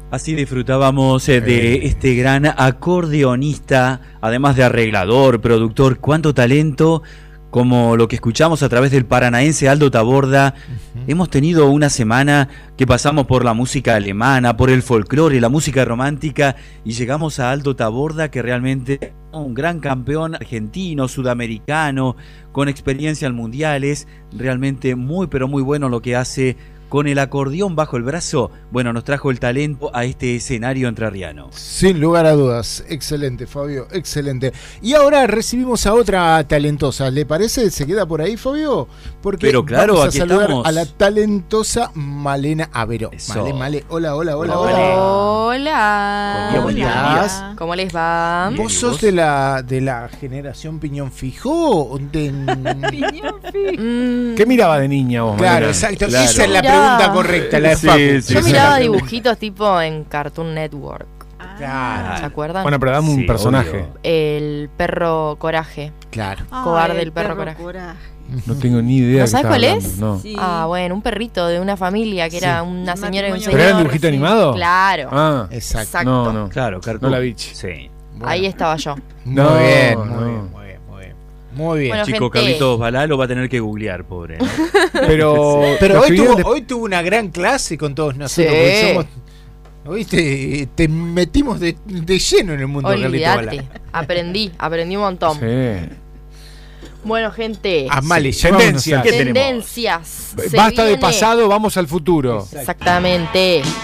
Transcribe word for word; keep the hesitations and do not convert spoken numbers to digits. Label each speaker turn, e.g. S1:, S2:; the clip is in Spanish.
S1: Así disfrutábamos eh, de este gran acordeonista, además de arreglador, productor, cuánto talento, como lo que escuchamos a través del paranaense Aldo Taborda. Uh-huh. Hemos tenido una semana que pasamos por la música alemana, por el folclore, la música romántica, y llegamos a Aldo Taborda, que realmente es un gran campeón argentino, sudamericano, con experiencia en mundiales, realmente muy pero muy bueno lo que hace. Con el acordeón bajo el brazo, bueno, nos trajo el talento a este escenario entrerriano.
S2: Sin lugar a dudas, excelente, Fabio, excelente. Y ahora recibimos a otra talentosa, ¿le parece? ¿Se queda por ahí, Fabio? Porque
S1: Pero claro,
S2: vamos a
S1: aquí
S2: saludar
S1: estamos.
S2: a la talentosa Malena Avero.
S1: Eso.
S2: Male, Male, hola, hola, hola,
S3: Hola.
S2: hola.
S3: Hola.
S2: ¿Cómo estás?
S3: ¿Cómo les va?
S1: Bien,
S2: ¿Vos
S1: ¿y
S2: sos
S1: vos?
S2: de la de la generación Piñón Fijo? De...
S3: Mm,
S4: ¿Qué miraba de niña vos,
S2: Claro,
S4: Malena?
S2: exacto.
S1: Claro.
S2: Esa es la
S3: Mirá.
S2: pregunta correcta, la de
S1: Sí,
S2: Facu.
S1: sí,
S3: Yo
S1: sí.
S3: miraba dibujitos tipo en Cartoon Network.
S2: Claro,
S3: ¿Se acuerdan?
S4: Bueno, pero dame un
S1: Sí,
S4: personaje.
S1: obvio.
S3: El perro Coraje.
S2: claro.
S3: Cobarde el perro coraje.
S4: No tengo ni idea.
S3: ¿No
S4: de
S3: sabes
S4: qué
S3: cuál
S4: estaba
S3: es?
S4: hablando, No.
S5: Sí.
S3: Ah, bueno, un perrito de una familia que era
S2: Sí.
S3: una
S5: Un
S3: señora y un
S5: matrimonio.
S3: señor.
S4: ¿Pero era un dibujito
S3: sí.
S4: animado?
S3: Claro.
S4: Ah,
S2: Exacto.
S3: Exacto.
S4: no, no.
S1: Claro, Cartoon.
S4: No la vi.
S1: Sí.
S2: Bueno.
S3: Ahí estaba yo.
S2: Muy
S4: No,
S2: bien,
S4: no.
S2: muy bien, muy bien, muy bien. Muy bien.
S3: Bueno,
S1: Chico,
S3: gente.
S1: Carlitos Balá lo va a tener que googlear, pobre, ¿no?
S4: Pero,
S2: Pero
S4: los
S2: hoy
S4: que
S2: tuvo,
S4: vienen de-
S2: hoy tuvo una gran clase con todos nosotros.
S3: Sí.
S2: Porque somos, ¿oíste? Te metimos de, de lleno en el mundo de Carlito
S3: Olvídate.
S2: Balá.
S3: Aprendí, aprendí un montón.
S4: Sí.
S3: Bueno, gente.
S2: Ah, Male,
S4: Sí,
S2: tendencias.
S4: vámonos,
S1: ¿Qué tenemos?
S3: Tendencias. Se
S4: Basta de
S3: viene-
S4: pasado, vamos al futuro.
S3: Exactamente.